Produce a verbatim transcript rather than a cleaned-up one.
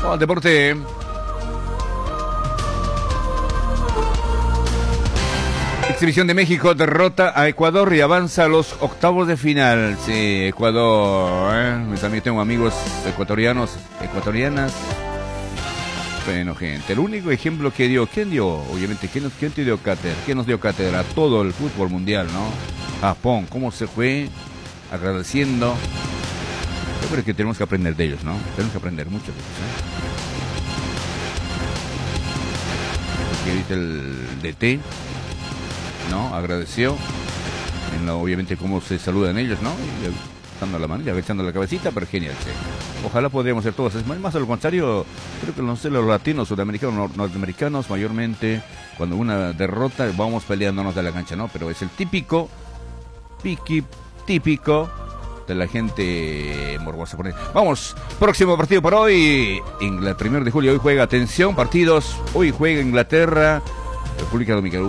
Vamos al deporte. Exhibición de México derrota a Ecuador y avanza a los octavos de final. Sí, Ecuador, ¿eh? También tengo amigos ecuatorianos, ecuatorianas. Bueno, gente, el único ejemplo que dio, ¿quién dio? Obviamente, ¿quién, quién te dio cátedra? ¿Quién nos dio cátedra? Todo el fútbol mundial, ¿no? Japón, ¿cómo se fue? Agradeciendo. Yo creo que tenemos que aprender de ellos, ¿no? Tenemos que aprender mucho de ellos, ¿eh? Aquí ahorita el D T, ¿no? Agradeció. En la, obviamente, cómo se saludan ellos, ¿no? Y, dando la mano y agachando la cabecita, pero genial, sí. Ojalá podríamos ser todos. Es más, más al contrario, creo que no sé, los latinos, sudamericanos, norteamericanos, mayormente, cuando una derrota, vamos peleándonos de la cancha, ¿no? Pero es el típico, piqui, típico de la gente morbosa. Vamos, próximo partido para hoy, Inglaterra, primero de julio, hoy juega, atención, partidos, hoy juega Inglaterra, República Dominicana.